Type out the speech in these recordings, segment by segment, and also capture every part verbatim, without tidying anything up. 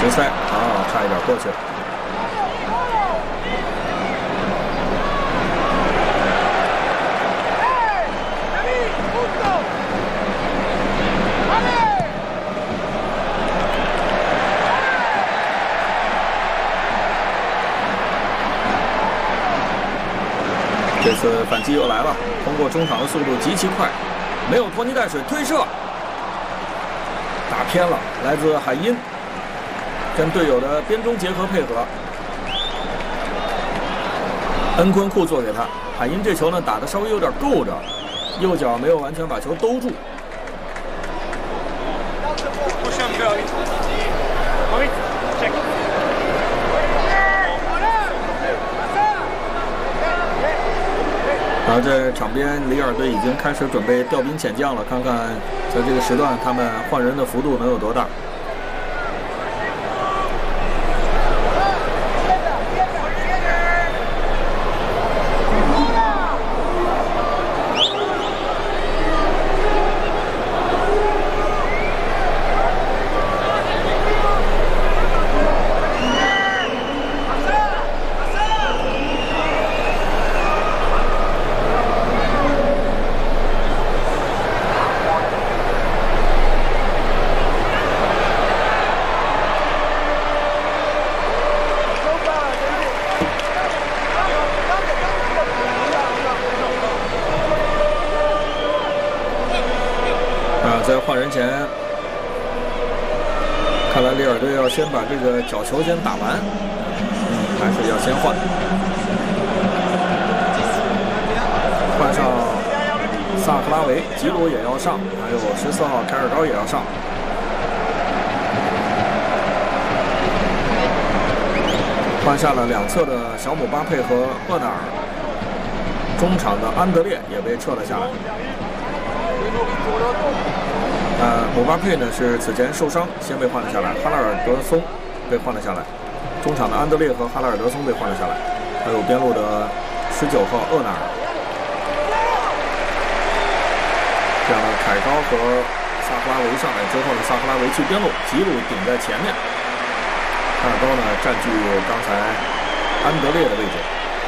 直塞啊，差一点过去了。这次反击又来了，通过中场的速度极其快，没有拖泥带水推射，打偏了，来自海因，跟队友的边中结合配合，恩昆库做给他，海因这球呢打得稍微有点够着，右脚没有完全把球兜住。然后这场边，里尔队已经开始准备调兵遣将了，看看在这个时段他们换人的幅度能有多大。在换人前，看来里尔队要先把这个角球先打完，嗯，还是要先换。换上萨克拉维，吉鲁也要上，还有十四号凯尔高也要上。换下了两侧的小姆巴佩和厄纳尔，中场的安德烈也被撤了下来。呃，姆巴佩呢是此前受伤，先被换了下来。哈拉尔德松被换了下来，中场的安德烈和哈拉尔德松被换了下来，还有边路的十九号厄纳尔。这样呢，凯高和萨克拉维上来之后呢，萨克拉维去边路，吉鲁顶在前面，凯高呢占据刚才安德烈的位置。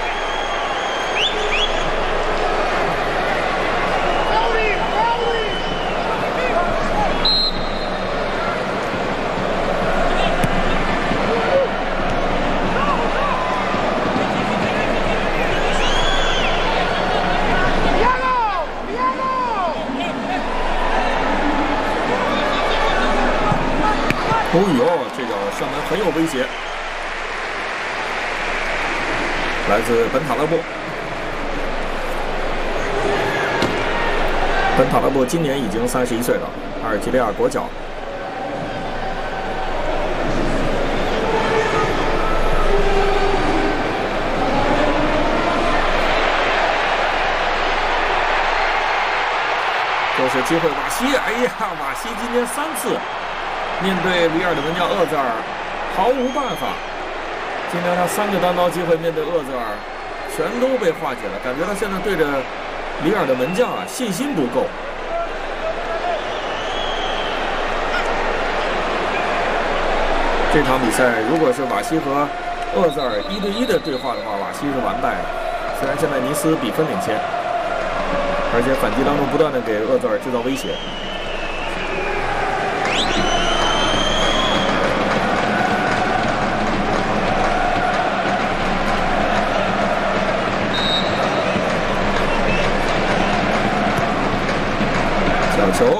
哦呦，这脚射门很有威胁，来自本塔勒布。本塔勒布今年已经三十一岁了，阿尔及利亚国脚。这是机会，瓦西，哎呀，瓦西今天三次。面对里尔的门将厄泽尔，毫无办法。今天他三个单刀机会面对厄泽尔，全都被化解了。感觉他现在对着里尔的门将啊，信心不够。这场比赛如果是瓦西和厄泽尔一对一的对话的话，瓦西是完败的。虽然现在尼斯比分领先，而且反击当中不断的给厄泽尔制造威胁。小球，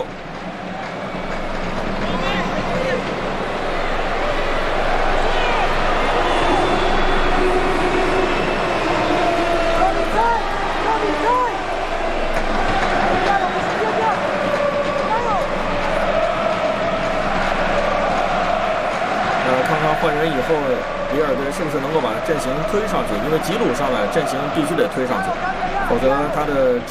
呃，看看换人以后，里尔队是不是能够把阵型推上去？因为吉鲁上来，阵型必须得推上去，否则他的。